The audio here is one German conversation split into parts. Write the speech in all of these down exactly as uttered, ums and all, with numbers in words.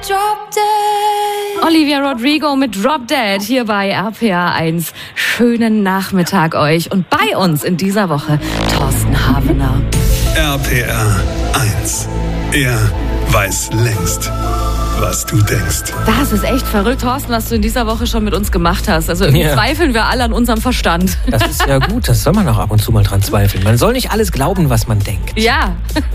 Drop Dead. Olivia Rodrigo mit Drop Dead hier bei R P R eins. Schönen Nachmittag euch. Und bei uns in dieser Woche Thorsten Havener. R P R eins. Er weiß längst, was du denkst. Das ist echt verrückt, Thorsten, was du in dieser Woche schon mit uns gemacht hast. Also irgendwie Ja. zweifeln wir alle an unserem Verstand. Das ist ja gut, das soll man auch ab und zu mal dran zweifeln. Man soll nicht alles glauben, was man denkt. Ja.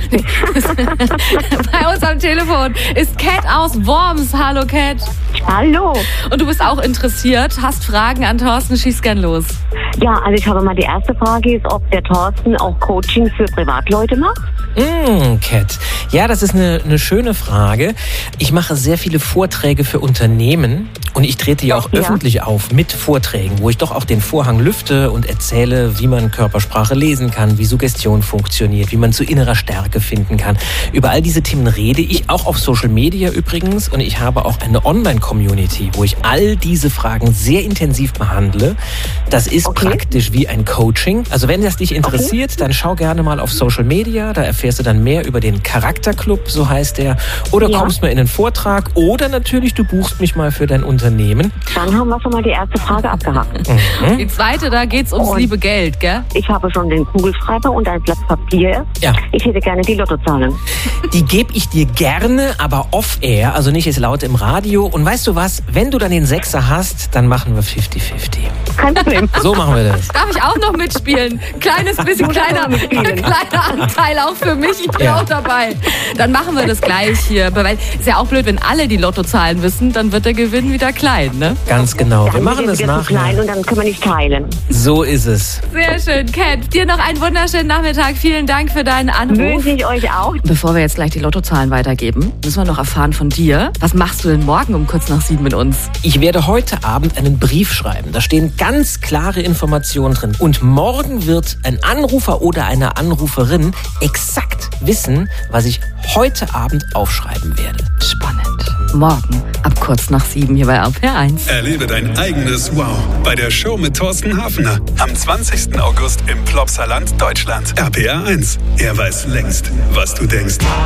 Bei uns am Telefon ist Cat aus Worms. Hallo Cat. Hallo. Und du bist auch interessiert, hast Fragen an Thorsten, schieß gern los. Ja, also ich habe mal die erste Frage ist, ob der Thorsten auch Coaching für Privatleute macht. Mmh, Cat. Ja, das ist eine, eine schöne Frage. Ich mache sehr viele Vorträge für Unternehmen und ich trete ja auch Ja. öffentlich auf mit Vorträgen, wo ich doch auch den Vorhang lüfte und erzähle, wie man Körpersprache lesen kann, wie Suggestion funktioniert, wie man zu innerer Stärke finden kann. Über all diese Themen rede ich, auch auf Social Media übrigens, und ich habe auch eine Online-Community, wo ich all diese Fragen sehr intensiv behandle. Das ist Okay. praktisch wie ein Coaching. Also wenn das dich interessiert, dann schau gerne mal auf Social Media, da erfährst du dann mehr über den Charakterclub, so heißt der, oder Ja. kommst mal in den Vortrag oder natürlich du buchst mich mal für dein Unternehmen. Dann haben wir schon mal die erste Frage abgehakt. Die zweite, da geht's ums Und- liebe Geld, gell? Ich habe schon den Kugelschreiber und ein Blatt Papier. Ja. Ich hätte gerne die Lottozahlen. Die gebe ich dir gerne, aber off-air, also nicht jetzt laut im Radio. Und weißt du was, wenn du dann den Sechser hast, dann machen wir fifty fifty. Kein Problem. So machen wir das. Darf ich auch noch mitspielen? Kleines bisschen Du darfst kleiner, auch mitspielen. kleiner Anteil auch für mich. Ich bin Ja. auch dabei. Dann machen wir das gleich hier. Weil ist ja auch blöd, wenn alle die Lottozahlen wissen, dann wird der Gewinn wieder klein, ne? Ganz genau. Wir Dann machen sind das wir zu klein nachher. und dann können wir nicht teilen. So ist es. Sehr schön, Cat. Dir noch einen wunderschönen Nachmittag. Vielen Dank für deinen Anruf. Wünsche ich euch auch. Bevor wir jetzt gleich die Lottozahlen weitergeben, müssen wir noch erfahren von dir. Was machst du denn morgen um kurz nach sieben mit uns? Ich werde heute Abend einen Brief schreiben. Da stehen ganz klare Informationen drin. Und morgen wird ein Anrufer oder eine Anruferin exakt wissen, was ich heute Abend aufschreiben werde. Spannend. Morgen ab kurz nach sieben hier bei R P R eins. Erlebe dein eigenes Wow bei der Show mit Thorsten Hafner am zwanzigsten August im Plopsaland, Deutschland. R P R eins. Er weiß längst, was du denkst.